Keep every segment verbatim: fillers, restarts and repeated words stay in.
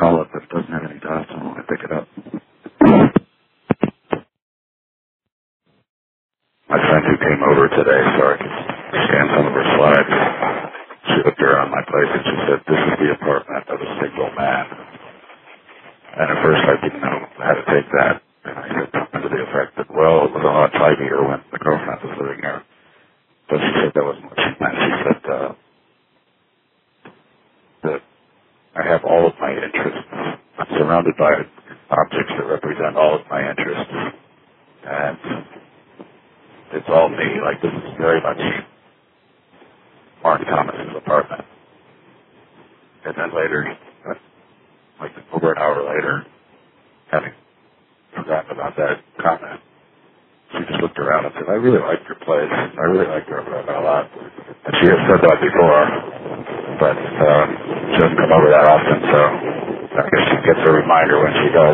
call up that doesn't have any dots on when I pick it up. My friend who came over today so I could scan some of her slides, she looked around my place and she said, this is the apartment of a single man. And at first I didn't know how to take that. And I said something to the effect that, well, it was a lot tidier when the girlfriend was living here. But she said that wasn't what she meant. She said uh, that I have all of my interests. I'm surrounded by objects that represent all of my interests. And it's all me. Like, this is very much Mark Thomas's apartment. And then later, like over an hour later, having forgotten about that comment, she just looked around and said, I really like your place. I really like your apartment a lot. And she has said that before, but uh, she doesn't come over that often, so I guess she gets a reminder when she does.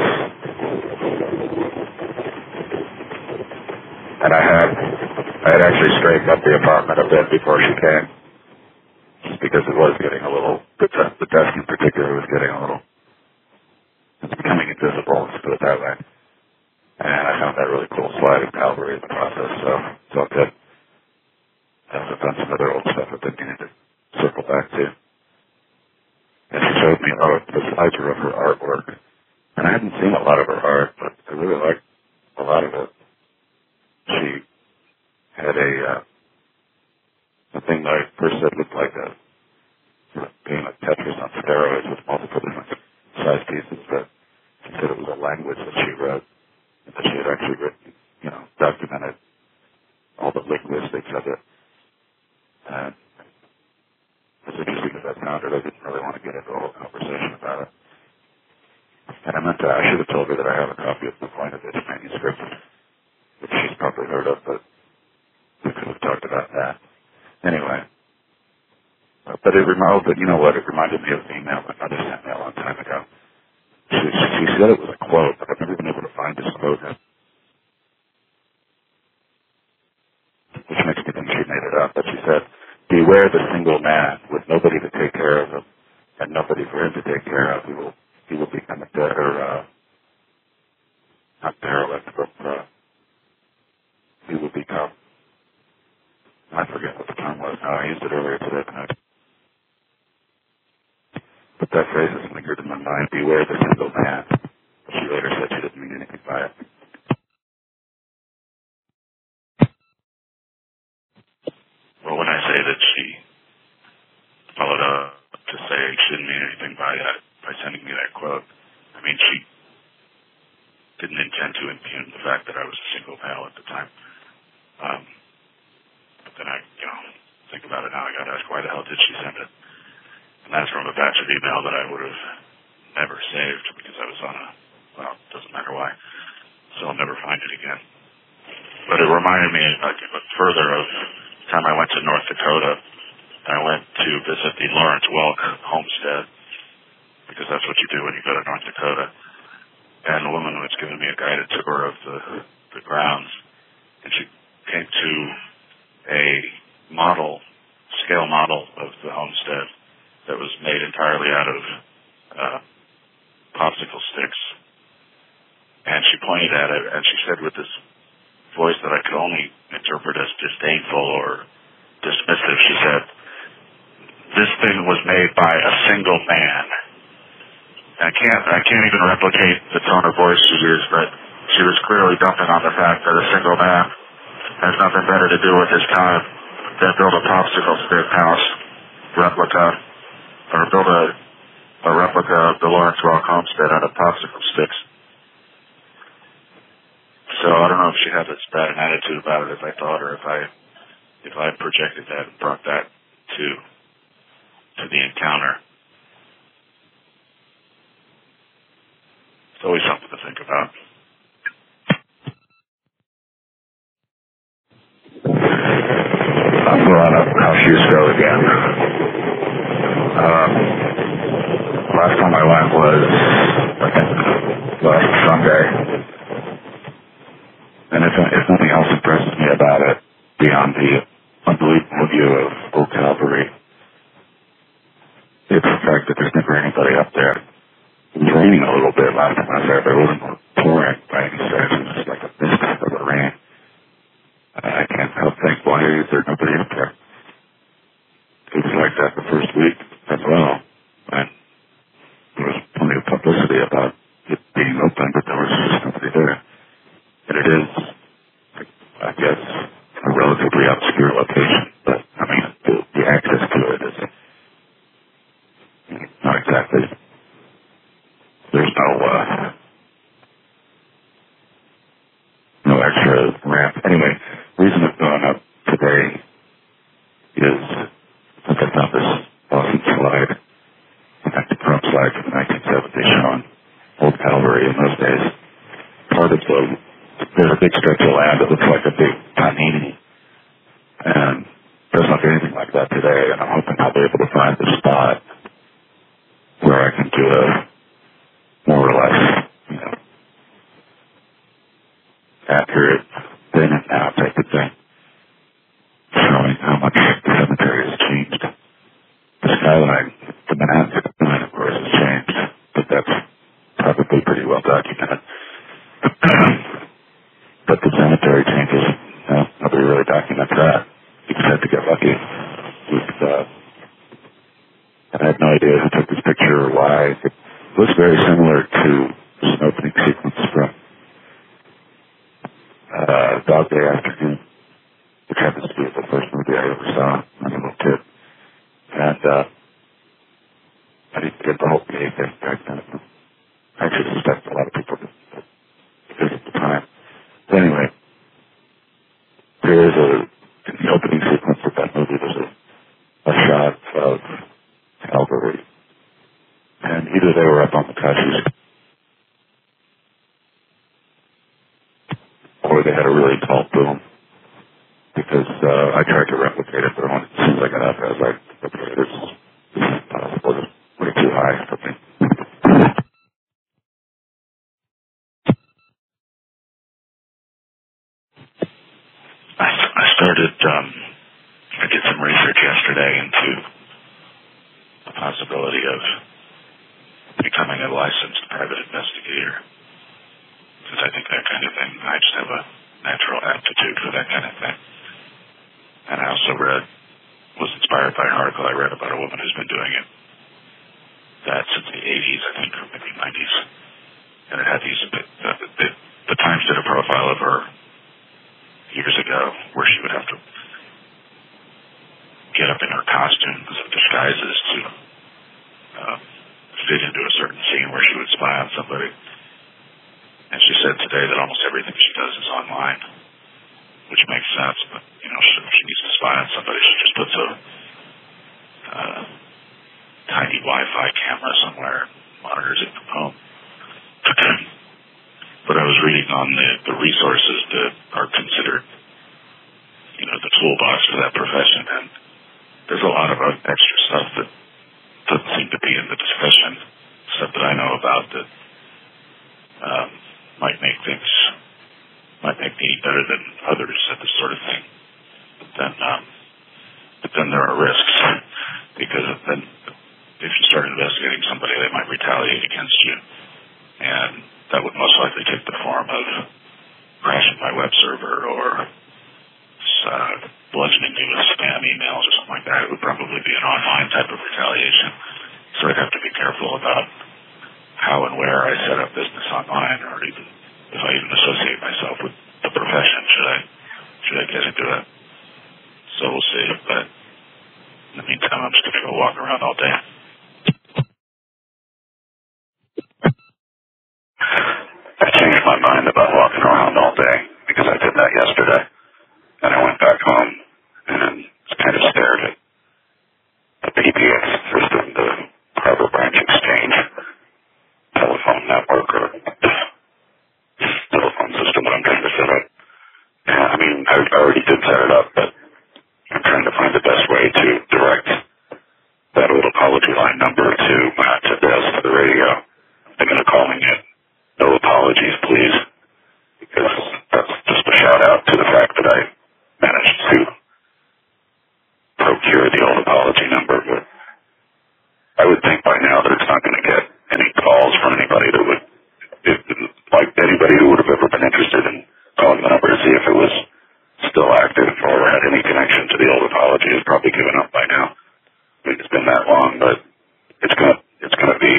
And I had, I had actually straightened up the apartment a bit before she came, just because it was getting a little, the, the desk in particular was getting a little, it's becoming invisible, let's put it that way. And I found that really cool slide of Calvary in the process, so it's all good. I've done some other old stuff I've been needing to circle back to. And she showed me, oh, the slides were of her artwork. And I hadn't seen a lot of her art, but I really liked a lot of it. She had a, uh, a thing that I first said looked like a, being like Tetris on steroids with multiple different size pieces, but she said it was a language that she wrote. That she had actually written, you know, documented all the linguistics of it. And as interesting as that sounded, I didn't really want to get into a whole conversation about it. And I meant to, I should have told her that I have a copy of the Voinovich manuscript, which she's probably heard of, but we could have talked about that. Anyway. Uh, but it reminded, but you know what, it reminded me of an email that mother sent me a long time ago. She, she said it was a quote, but I've never been able to find this quote, which makes me think she made it up. But she said, beware the single man with nobody to take care of him and nobody for him to take care of. He will, he will become a de- or, uh, not derelict, but uh, he will become, I forget what the term was now. I used it earlier today, but I But that phrase has lingered in my mind, beware the single man. She later said she didn't mean anything by it. Well, when I say that she followed up to say she didn't mean anything by that, by sending me that quote, I mean, she didn't intend to impugn the fact that I was a single male at the time. Um, but then I, you know, think about it now, I gotta ask, why the hell did she send it? And that's from a batch of email that I would have never saved because I was on a, well, it doesn't matter why. So I'll never find it again. But it reminded me like, further of the time I went to North Dakota. I went to visit the Lawrence Welk homestead because that's what you do when you go to North Dakota. And the woman was giving me a guided tour of the, the grounds. And she came to a model, scale model of the homestead that was made entirely out of uh, popsicle sticks. And she pointed at it, and she said with this voice that I could only interpret as disdainful or dismissive, she said, this thing was made by a single man. And I can't, I can't even replicate the tone of voice she used, but she was clearly dumping on the fact that a single man has nothing better to do with his time than build a popsicle stick house replica or build a, a replica of the Lawrence Welk homestead out of popsicle sticks. So I don't know if she had as bad an attitude about it as I thought, or if I if I projected that and brought that to to the encounter. It's always something to think about. I'm going up Kosciuszko again. Um, last time I went was, I think, last Sunday. And if, if nothing else impresses me about it, beyond the unbelievable view of Old Calvary, it's the fact that there's never anybody up there It was raining a little bit last time I was there, but it wasn't pouring by any stretch. It was just like a mist of the rain. I can't help think, why is there nobody up there? It was like that the first week as well. And there was plenty of publicity about it being open, but there was just nobody there. And it is, I guess, a relatively obscure location, but I mean, the, the access to it is not exactly. There's no uh, no extra ramp. Anyway, reason of going up today is since I found this awesome slide, an active Trump slide from the nineteen seventies showing Old Calvary in those days. Part of the there's a big stretch of land that looks like a big panini, and doesn't look anything like that today. And I'm hoping I'll be able to find the spot where I can do a more or less, you know, accurate then and now type of thing, showing how much the cemetery has changed. The skyline, the Manhattan skyline, of course, has changed, but that's probably pretty well documented. But the cemetery changes, you know, nobody really documents that. You just have to get lucky. With, uh, I had no idea who took this picture or why. It looks very similar to an opening sequence from uh, Dog Day Afternoon, which happens to be the first movie I ever saw as a little kid. And uh, I didn't get the whole game back then. I actually suspect a lot of people did because of the time. But anyway, there is a, in the opening sequence of that movie, there's a, a shot of Calvary. And either they were up on the Cashie's or they had a really tall boom. Because uh, I tried to replicate it, but as soon as I got up, I was like, okay, this is impossible. This is way too high for me. I, I started, um, I did some research yesterday into the possibility of becoming a licensed private investigator. Because I think that kind of thing, I just have a natural aptitude for that kind of thing. And I also read, was inspired by an article I read about a woman who's been doing it. That since the eighties, I think, or maybe nineties. And it had these, the, the, the Times did a profile of her years ago where she would have to get up in her costumes and disguises to uh, fit into a certain scene where she would spy on somebody. And she said today that almost everything she does is online, which makes sense, but, you know, if she needs to spy on somebody, she just puts a uh, tiny Wi-Fi camera somewhere and monitors it from home. But I was reading on the, the resources that are considered, you know, the toolbox for that profession, and there's a lot of extra stuff that doesn't seem to be in the discussion, stuff that I know about that um, might make things, might make me better than others at this sort of thing. But then, um, but then there are risks, because then if you start investigating somebody, they might retaliate against you, and that would most likely take the form of crashing my web server or uh, bludgeoning me with spam emails or something like that. It would probably be an online type of retaliation. So I'd have to be careful about how and where I set up business online, or even if I even associate myself with the profession. Should I should I get into it? So we'll see. But in the meantime, I'm just going to go walk around all day. I changed my mind about walking around all day because I did that yesterday. And I went back home and kind of stared at the P B X system, the Harbor Branch Exchange telephone network or telephone system that I'm trying to set up. And, I mean, I already did set it up, but I'm trying to find the best way to direct that old apology line number to Matt to this, to the radio. They're going to call me it. No apologies, please, because that's just a shout out to the fact that I managed to procure the old apology number. But I would think by now that it's not going to get any calls from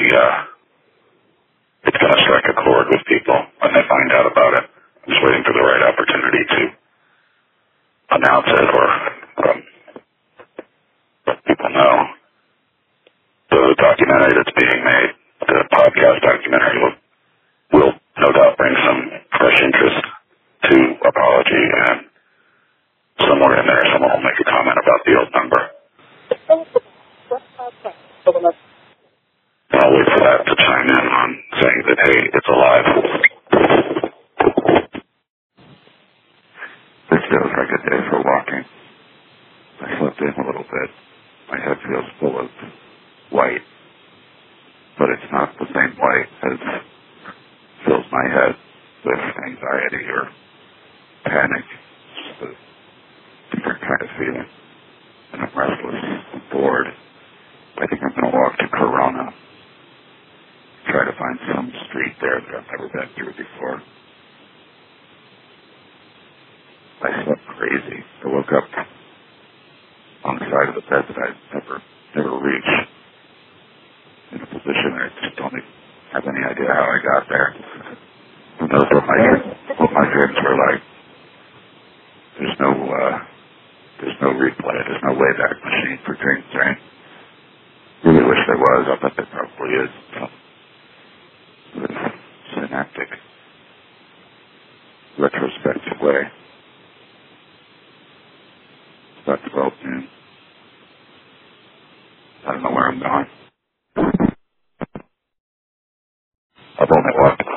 uh, it's going to strike a chord with people when they find out about it. I'm just waiting for the right opportunity to announce it or um, let people know. The documentary that's being made, the podcast documentary, will, will no doubt bring some fresh interest to apology, and somewhere in there someone will make a comment about the old number. I'll wait for that to chime in on saying that, hey, it's alive. This feels like a day for walking. I slept in a little bit. My head feels full of white, but it's not the same white as fills my head with anxiety or panic. It's a different kind of feeling. And I'm restless and bored. I think I'm going to walk to Corona. Try to find some street there that I've never been through before. I slept crazy. I woke up on the side of the bed that I never, never reached, in a position I just don't have any idea how I got there. Who knows what my what my dreams were like? There's no uh, there's no replay. There's no Wayback Machine for dreams, right? Really wish there was. I bet there probably is. Some sort of synaptic, retrospective way. It's about twelve noon. I don't know where I'm going. I've only walked